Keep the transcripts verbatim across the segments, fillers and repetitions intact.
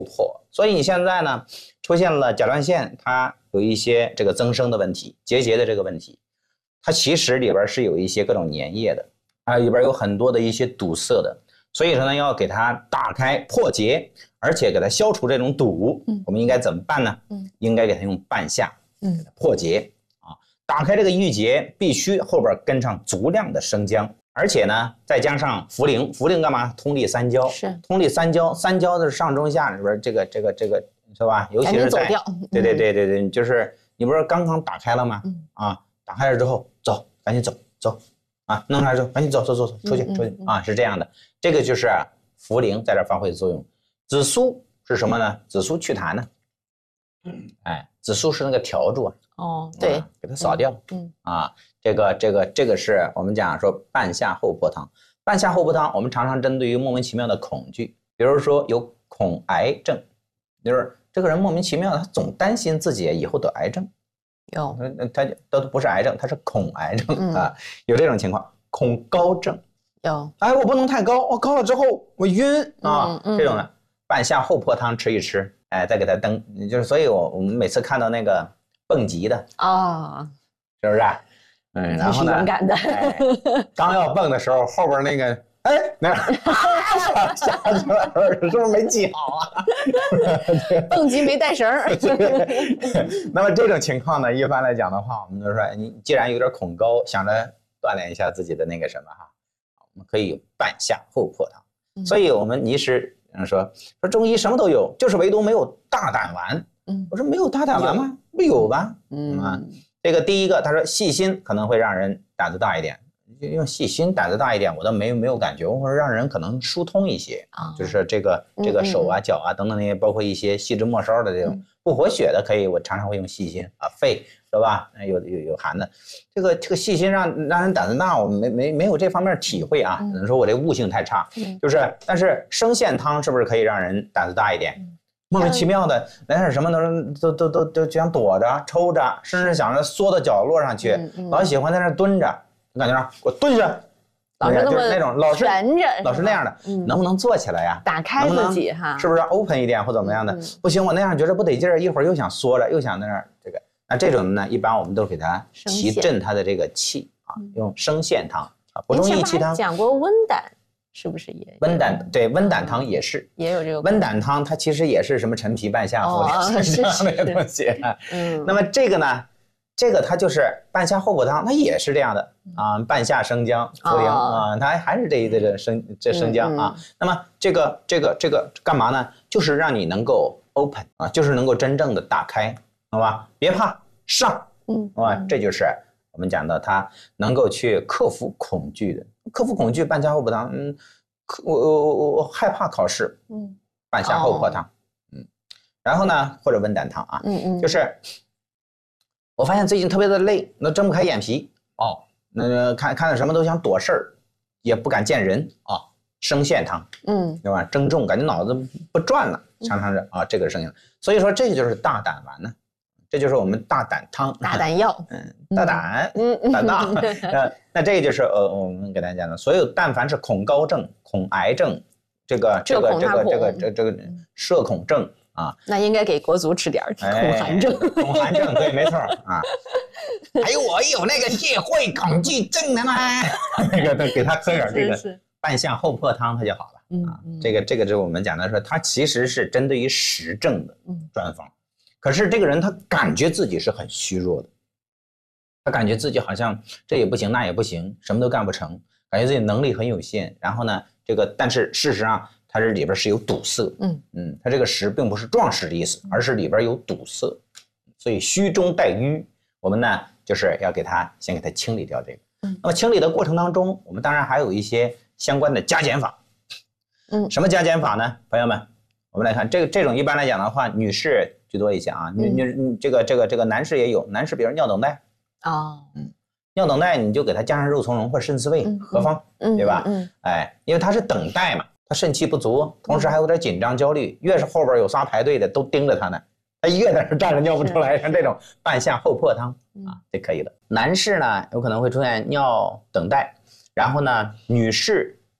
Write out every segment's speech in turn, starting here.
破，所以你现在呢出现了甲状腺，它有一些这个增生的问题，结节的这个问题，它其实里边是有一些各种粘液的啊，里边有很多的一些堵塞的，所以说呢要给它打开破结，而且给它消除这种堵，嗯、我们应该怎么办呢？嗯、应该给它用半夏，嗯，给它破结啊，打开这个郁结，必须后边跟上足量的生姜。而且呢，再加上茯苓，茯苓干嘛？通利三焦， 是通利三焦，三焦的上中下里边这个这个这个是吧？尤其是在对对对对对，就是你不是刚刚打开了吗？嗯、啊，打开了之后走，赶紧走走啊，弄出来之后赶紧走走走走出去出去啊，是这样的。这个就是茯苓在这发挥的作用。紫苏是什么呢？紫苏祛痰呢。哎，紫苏是那个笤帚啊。 哦，对， 啊、给它扫掉。嗯啊。这个这个这个是我们讲说半夏厚朴汤，半夏厚朴汤，我们常常针对于莫名其妙的恐惧，比如说有恐癌症，就是这个人莫名其妙，他总担心自己以后得癌症， 有， 他都不是癌症，他是恐癌症、嗯、啊，有这种情况，恐高症， 有， 哎，我不能太高，我高了之后我晕啊， 嗯嗯、 这种的半夏厚朴汤吃一吃，哎，再给他登，就是所以我我们每次看到那个蹦极的啊、哦，是不是？嗯，然后呢？ 勇敢的、 哎，刚要蹦的时候，后边那个，哎，那下去了，是不是没系好啊？ 蹦极没带绳儿。 那么这种情况呢，一般来讲的话，我们就说，你既然有点恐高，想着锻炼一下自己的那个什么哈，我们可以有半夏厚朴汤。嗯、所以我们医师说说中医什么都有，就是唯独没有大胆丸。嗯，我说没有大胆丸吗？不有吧？嗯啊。这个第一个，他说细心可能会让人胆子大一点，用细心胆子大一点，我倒没没有感觉，或者让人可能疏通一些啊，就是这个这个手啊、脚啊等等那些，包括一些细枝末梢的这种不活血的，可以我常常会用细心啊，肺是吧？有有有寒的，这个这个细心让让人胆子大，我没没没有这方面体会啊，只能说我这悟性太差，就是但是生苋汤是不是可以让人胆子大一点？莫名其妙的来点什么都都都都就想躲着抽着，甚至想着缩到角落上去，嗯嗯、老喜欢在那蹲着，感觉上我蹲下， 老是那么那种老是悬着， 老是那样的，嗯、能不能坐起来呀？ 打开自己哈， 是不是 open 一点或怎么样的？嗯、不行，我那样觉得不得劲儿，一会儿又想缩着，又想那样这个，那这种呢，一般我们都给它提振它的这个气啊，用生苋汤啊，补中益气汤。 讲过温胆。是不是也温胆？对，温胆汤也是， 也有这个温胆汤，它其实也是什么陈皮、半夏、茯苓这样的东西。嗯，那么这个呢，这个它就是半夏厚朴汤，它也是这样的啊，半夏、生姜、茯苓啊，它还是这一这生这生姜啊。那么这个这个这个干嘛呢？就是让你能够 open 啊，就是能够真正的打开，好吧？别怕，上，嗯，好吧？这就是我们讲的，它能够去克服恐惧的。克服恐惧，半夏厚朴汤。嗯，我我我我害怕考试。嗯，半夏厚朴汤。嗯，然后呢，或者温胆汤啊。嗯嗯。就是我发现最近特别的累，那睁不开眼皮哦，那看看到什么都想躲事儿，也不敢见人啊。生苋汤。嗯，对吧？增重，感觉脑子不转了，常常是啊，这个声音。所以说，这就是大胆丸呢。这就是我们大胆汤， 大胆药， 嗯，大胆，嗯，胆大。那那这个就是呃，我们给大家讲的，所有但凡是恐高症、恐癌症，这个这个这个这个这这个社恐症啊， 那应该给国足吃点恐寒症。 恐寒症，对，没错啊。还有我有那个社会恐惧症的吗？那个给他喝点这个半夏厚朴汤，它就好了。嗯，这个这个就是我们讲的说，它其实是针对于实症的专方。可是这个人他感觉自己是很虚弱的，他感觉自己好像这也不行那也不行，什么都干不成，感觉自己能力很有限。然后呢，这个但是事实上它这里边是有堵塞，嗯嗯，它这个实并不是壮实的意思，而是里边有堵塞，所以虚中带瘀。我们呢就是要给它先给它清理掉这个。嗯，那么清理的过程当中，我们当然还有一些相关的加减法。嗯，什么加减法呢？朋友们，我们来看这个这种一般来讲的话，女士居多一些啊，女女这个这个这个男士也有，男士比如尿等带啊，嗯，尿等带你就给它加上肉苁蓉或者肾刺味、何方，对吧？嗯，哎，因为它是等待嘛，他肾气不足，同时还有点紧张焦虑，越是后边有仨排队的都盯着他呢，他越在那站着尿不出来，像这种半夏厚朴汤啊，这可以的。男士呢有可能会出现尿等带，然后呢，女士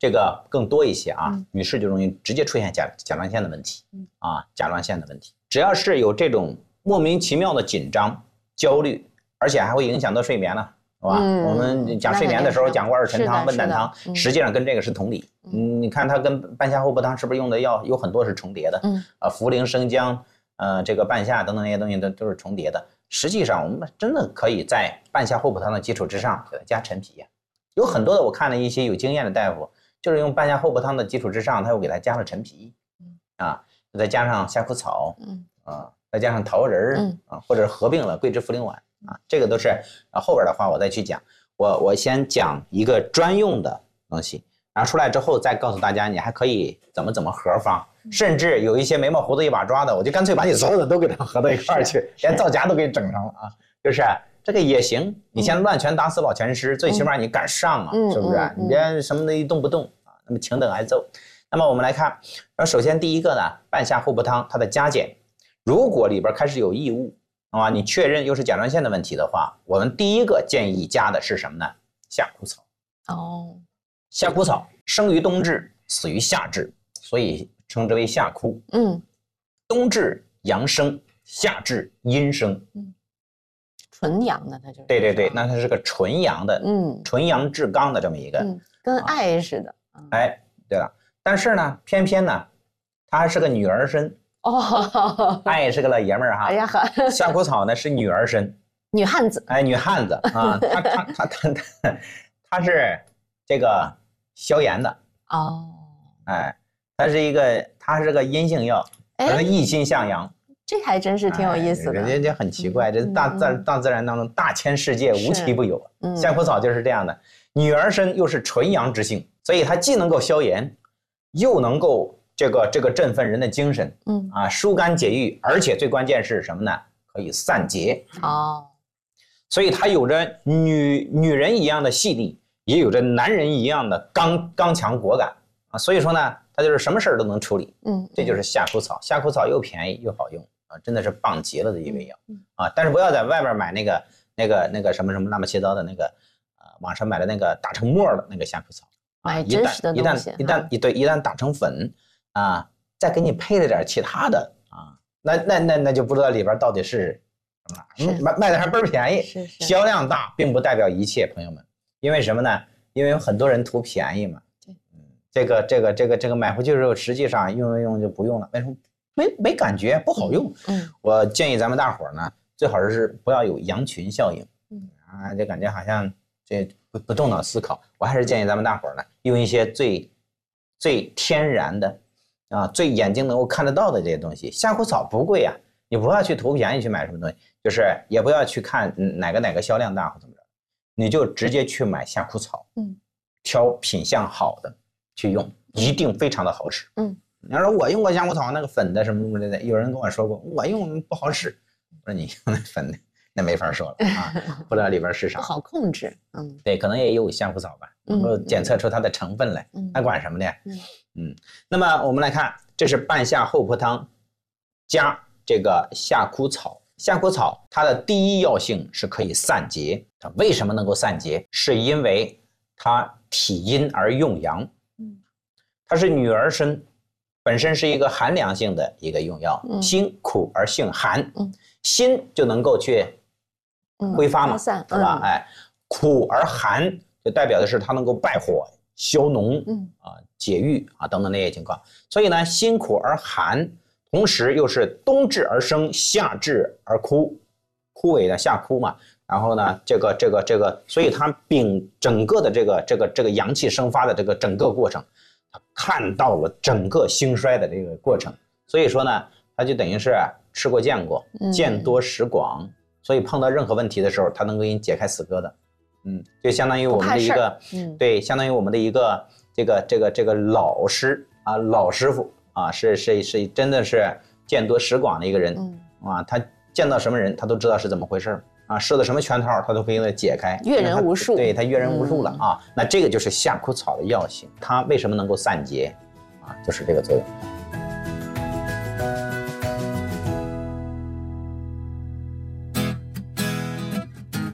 这个更多一些啊，嗯、女士就容易直接出现甲甲状腺的问题，嗯、啊，甲状腺的问题。只要是有这种莫名其妙的紧张、焦虑，而且还会影响到睡眠呢，是吧？嗯、我们讲睡眠的时候讲过二陈汤、温胆汤，嗯、实际上跟这个是同理。嗯，你看它跟半夏厚朴汤是不是用的药有很多是重叠的？嗯，啊，茯苓、生姜，呃，这个半夏等等那些东西都都是重叠的。实际上，我们真的可以在半夏厚朴汤的基础之上给它加陈皮呀。有很多的我看了一些有经验的大夫。就是用半夏厚朴汤的基础之上，他又给它加了陈皮，啊，再加上夏枯草，嗯啊，再加上桃仁儿，嗯啊，或者合并了桂枝茯苓丸啊，这个都是啊后边的话我再去讲。我我先讲一个专用的东西，然后出来之后再告诉大家你还可以怎么怎么合方，甚至有一些眉毛胡子一把抓的，我就干脆把你所有的都给它合到一块儿去，连皂荚都给你整上了啊，就是。这个也行，你先乱拳打死保全师，嗯、最起码你敢上啊，嗯、是不是？嗯嗯、你别什么的一动不动啊，那么请等挨揍。那么我们来看，首先第一个呢，半夏厚朴汤它的加减，如果里边开始有异物啊，你确认又是甲状腺的问题的话，我们第一个建议加的是什么呢？夏枯草。哦，夏枯草生于冬至，死于夏至，所以称之为夏枯。嗯，冬至阳生，夏至阴生。嗯。 纯阳的，它就是对对对，那它是个纯阳的，嗯，纯阳至刚的这么一个，嗯， 跟爱似的。 嗯、哎，对了，但是呢，偏偏呢，它还是个女儿身哦，爱是个老爷们儿哈。哎呀呵，夏枯草呢是女儿身， 女汉子， 哎，女汉子啊，她她她她她，她是这个消炎的哦，哎，它是一个，它是个阴性药，它是一心向阳。 这还真是挺有意思的， 人家就很奇怪，这大自大自然当中大千世界无奇不有，夏枯草就是这样的，女儿身又是纯阳之性，所以它既能够消炎，又能够这个这个振奋人的精神，嗯啊，疏肝解郁，而且最关键是什么呢？可以散结哦，所以它有着女女人一样的细腻，也有着男人一样的刚刚强果敢啊，所以说呢，它就是什么事儿都能处理，嗯，这就是夏枯草，夏枯草又便宜又好用。啊，真的是棒极了的一味药啊！但是不要在外边买那个、那个、那个什么什么乱七八糟的那个，呃，网上买的那个打成沫的那个夏枯草啊，一旦一旦一旦一对一旦打成粉啊，再给你配了点其他的啊，那那那那就不知道里边到底是什么，卖卖的还倍儿便宜，是是销量大，并不代表一切，朋友们，因为什么呢？因为有很多人图便宜嘛，对，嗯，这个这个这个这个买回去之后，实际上用用用就不用了，为什么？没没感觉，不好用。嗯，我建议咱们大伙儿呢，最好是不要有羊群效应。嗯啊，就感觉好像这不不动脑思考。我还是建议咱们大伙儿呢，用一些最最天然的啊，最眼睛能够看得到的这些东西。夏枯草不贵啊，你不要去图便宜去买什么东西，就是也不要去看哪个哪个销量大或怎么着，你就直接去买夏枯草。嗯，挑品相好的去用，一定非常的好使。嗯。你要说我用过夏枯草那个粉的什么什么的，有人跟我说过我用不好使，我说你用那粉的那没法说了啊，不知道里边是啥， 不好控制。嗯， 对，可能也有夏枯草吧，能够检测出它的成分来，那管什么的？嗯嗯。那么我们来看，这是半夏厚朴汤加这个夏枯草。夏枯草它的第一药性是可以散结，它为什么能够散结？是因为它体阴而用阳，嗯，它是女儿身。本身是一个寒凉性的一个用药，嗯、辛苦而性寒，嗯、辛就能够去挥发嘛，对、嗯、吧？哎，苦而寒就代表的是它能够败火、消脓，嗯啊、解郁啊等等那些情况。所以呢，辛苦而寒，同时又是冬至而生，夏至而枯，枯萎的夏枯嘛。然后呢，这个这个这个，所以它并整个的这个这个这个阳气生发的这个整个过程。他看到了整个兴衰的这个过程，所以说呢，他就等于是吃过见过，见多识广，嗯、所以碰到任何问题的时候，他能给你解开死疙瘩，嗯，就相当于我们的一个，嗯、对，相当于我们的一个这个这个这个老师啊，老师傅啊，是是是，真的是见多识广的一个人，嗯、啊，他见到什么人，他都知道是怎么回事啊，设的什么圈套，他都可以给他解开， 阅人无数， 对他阅人无数了、嗯、啊。那这个就是夏枯草的药性，它为什么能够散结啊？就是这个作用。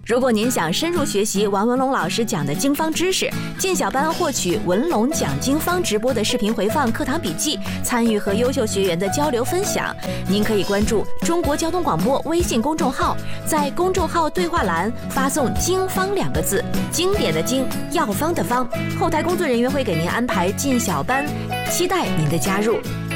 如果您想深入学习王文龙老师讲的经方知识，进小班获取文龙讲经方直播的视频回放、课堂笔记，参与和优秀学员的交流分享，您可以关注中国交通广播微信公众号，在公众号对话栏发送“经方”两个字，经典的经，药方的方，后台工作人员会给您安排进小班，期待您的加入。